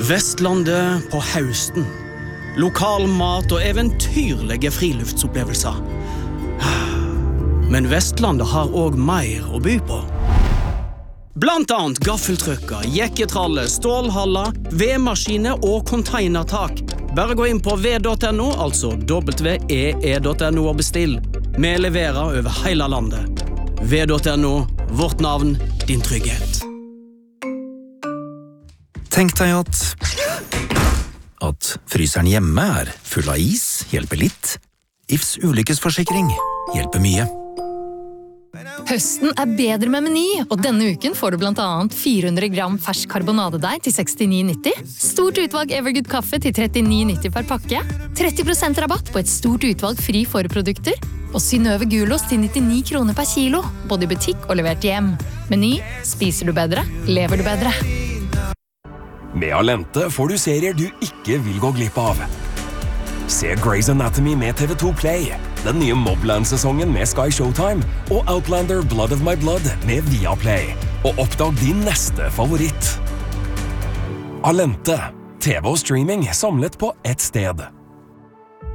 Vestlandet på høsten. Lokal mat og eventyrlige friluftsopplevelser. Men Vestlandet har også mer å by på. Blant annet gaffeltrykker, jekketraller, stålhaller, vedmaskiner og containertak. Bare gå inn på ved.no, altså WEE.no og bestill. Vi leverer over hele landet. Ved.no, vårt navn, din trygghet. Tenk deg at fryseren hjemme full av is hjelper litt. Ifs ulykkesforsikring hjelper mye. Høsten bedre med Meny, og denne uken får du blant annet 400 gram fersk karbonadedeig til 69,90, stort utvalg Evergood kaffe til 39,90 per pakke, 30% rabatt på et stort utvalg fri forprodukter, og Synnøve gulost til 99 kroner per kilo, både i butikk og levert hjem. Meny, spiser du bedre, lever du bedre. Med Alente får du serier du ikke vil gå glipp av. Se Grey's Anatomy med TV2 Play, den nye Mobland-sesongen med Sky Showtime, og Outlander Blood of My Blood med Viaplay. Og oppdag din neste favoritt. Alente, TV og streaming samlet på ett sted.